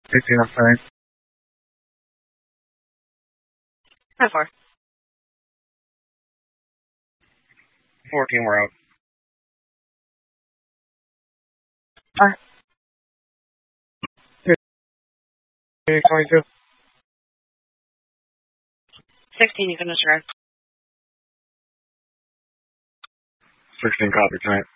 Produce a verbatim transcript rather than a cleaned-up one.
fifteen outside. How far? fourteen, we're out. Alright. twenty-two. sixteen, you can disregard. sixteen, copy, giant.